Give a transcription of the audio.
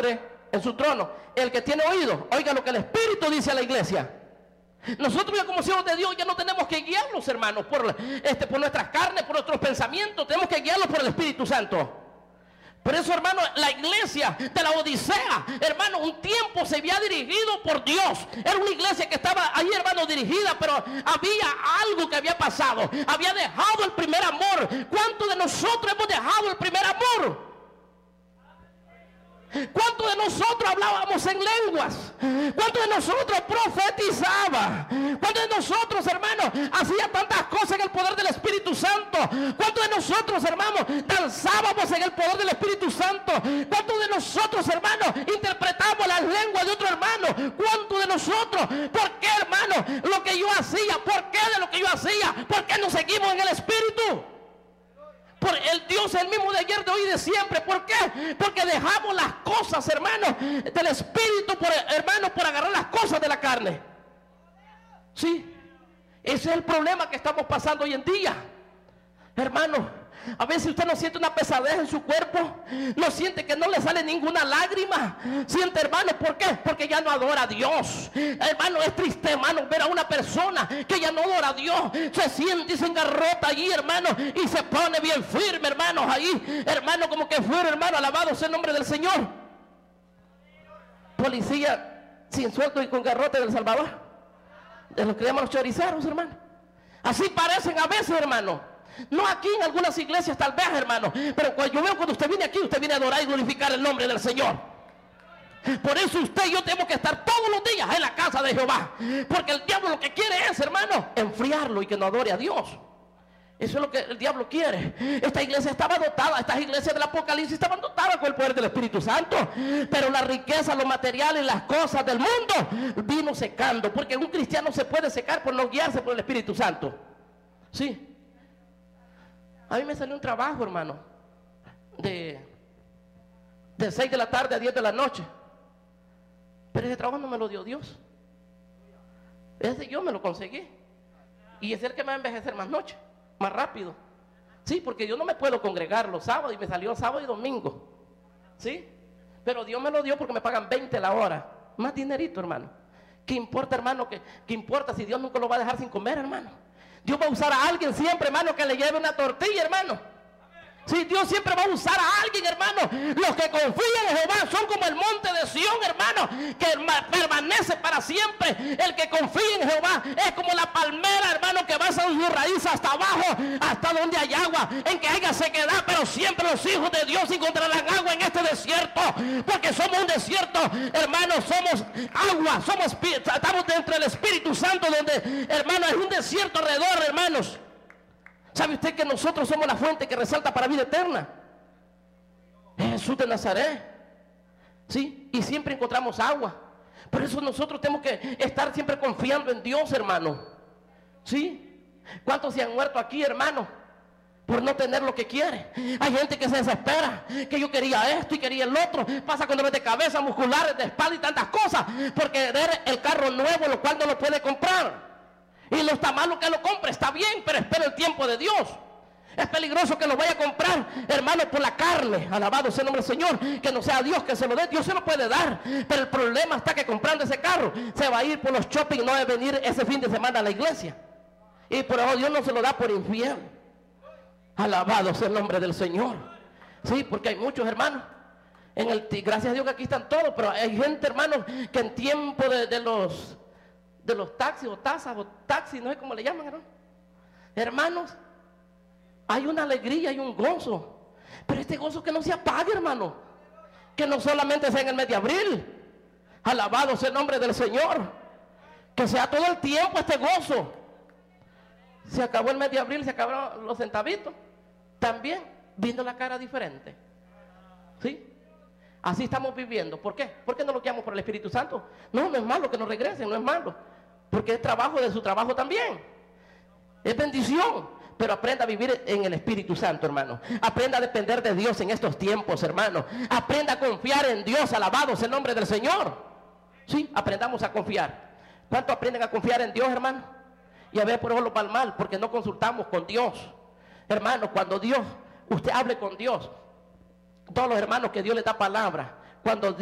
Padre en su trono. El que tiene oído, oiga lo que el Espíritu dice a la iglesia. Nosotros ya como hijos de Dios ya no tenemos que guiarlos, hermanos, por nuestras carnes, por nuestros pensamientos. Tenemos que guiarlos por el Espíritu Santo. Por eso, hermano, la iglesia de la Odisea, hermano, un tiempo se había dirigido por Dios. Era una iglesia que estaba ahí, hermano, dirigida, pero había algo que había pasado. Había dejado el primer amor. ¿Cuántos de nosotros hemos dejado el primer amor? ¿Cuántos de nosotros hablábamos en lenguas? ¿Cuántos de nosotros profetizaban? ¿Cuántos de nosotros, hermanos, hacía tantas cosas en el poder del Espíritu Santo? ¿Cuántos de nosotros, hermanos, danzábamos en el poder del Espíritu Santo? ¿Cuántos de nosotros, hermanos, interpretamos las lenguas de otro hermano? ¿Cuántos de nosotros? ¿Por qué, hermano, lo que yo hacía? ¿Por qué de lo que yo hacía? ¿Por qué no seguimos en el Espíritu? Por el Dios el mismo de ayer, de hoy y de siempre. ¿Por qué? Porque dejamos las cosas, hermanos, del Espíritu, por agarrar las cosas de la carne. Sí, ese es el problema que estamos pasando hoy en día, hermano. A veces usted no siente una pesadez en su cuerpo, no siente que no le sale ninguna lágrima. Siente, hermano, ¿por qué? Porque ya no adora a Dios. Hermano, es triste, hermano, ver a una persona que ya no adora a Dios. Se siente y se engarrota allí, hermano, y se pone bien firme, hermanos, ahí, hermano, como que fuera, hermano, alabado sea el nombre del Señor. Policía sin sueldo y con garrote del Salvador, de los que llaman los choriceros, hermano. Así parecen a veces, hermano. No aquí en algunas iglesias tal vez, hermano, pero yo veo cuando usted viene aquí, usted viene a adorar y glorificar el nombre del Señor. Por eso usted y yo tenemos que estar todos los días en la casa de Jehová, porque el diablo lo que quiere es, hermano, enfriarlo y que no adore a Dios. Eso es lo que el diablo quiere. Esta iglesia estaba dotada, estas iglesias del Apocalipsis estaban dotadas con el poder del Espíritu Santo, pero la riqueza, los materiales, las cosas del mundo vino secando, porque un cristiano se puede secar por no guiarse por el Espíritu Santo. Sí. A mí me salió un trabajo, hermano, de 6 de la tarde a 10 de la noche. Pero ese trabajo no me lo dio Dios. Ese yo me lo conseguí. Y es el que me va a envejecer más noche, más rápido. Sí, porque yo no me puedo congregar los sábados y me salió sábado y domingo. Sí, pero Dios me lo dio porque me pagan 20 la hora. Más dinerito, hermano. ¿Qué importa, hermano? ¿Qué importa si Dios nunca lo va a dejar sin comer, hermano? Dios va a usar a alguien siempre, hermano, que le lleve una tortilla, hermano. Sí, Dios siempre va a usar a alguien, hermano. Los que confían en Jehová son como el monte de Sión, hermano, que permanece para siempre. El que confía en Jehová es como la palmera, hermano, que va a su raíz hasta abajo, hasta donde hay agua, en que haya sequedad, pero siempre los hijos de Dios encontrarán agua en este desierto, porque somos un desierto, hermano, somos agua, estamos dentro del Espíritu Santo, donde, hermano, es un desierto alrededor, hermanos. ¿Sabe usted que nosotros somos la fuente que resalta para vida eterna? Es Jesús de Nazaret. ¿Sí? Y siempre encontramos agua. Por eso nosotros tenemos que estar siempre confiando en Dios, hermano. ¿Sí? ¿Cuántos se han muerto aquí, hermano? Por no tener lo que quiere. Hay gente que se desespera, que yo quería esto y quería el otro. Pasa con dolores de cabeza, musculares, de espalda y tantas cosas, por querer el carro nuevo, lo cual no lo puede comprar. Y no está malo que lo compre, está bien, pero espera el tiempo de Dios. Es peligroso que lo vaya a comprar, hermano, por la carne. Alabado sea el nombre del Señor. Que no sea Dios que se lo dé. Dios se lo puede dar, pero el problema está que comprando ese carro se va a ir por los shopping, no debe venir ese fin de semana a la iglesia. Y por eso Dios no se lo da por infiel. Alabado sea el nombre del Señor. Sí, porque hay muchos hermanos. Gracias a Dios que aquí están todos, pero hay gente, hermano, que en tiempo de los taxis o tasas o taxis, no sé cómo le llaman, hermano. Hermanos, hay una alegría, hay un gozo, pero este gozo que no se apague, hermano, que no solamente sea en el mes de abril. Alabado sea el nombre del Señor, que sea todo el tiempo este gozo. Se acabó el mes de abril, se acabaron los centavitos, también vino la cara diferente. ¿Sí? Así estamos viviendo. ¿Por qué? ¿Por qué no lo guiamos por el Espíritu Santo? No, no es malo que nos regresen, no es malo, porque es trabajo de su trabajo también. Es bendición, pero aprenda a vivir en el Espíritu Santo, hermano. Aprenda a depender de Dios en estos tiempos, hermano. Aprenda a confiar en Dios, alabado sea el nombre del Señor. Sí, aprendamos a confiar. ¿Cuánto aprenden a confiar en Dios, hermano? Y a ver, por eso lo va mal, porque no consultamos con Dios. Hermano, cuando usted hable con Dios, todos los hermanos que Dios les da palabra, cuando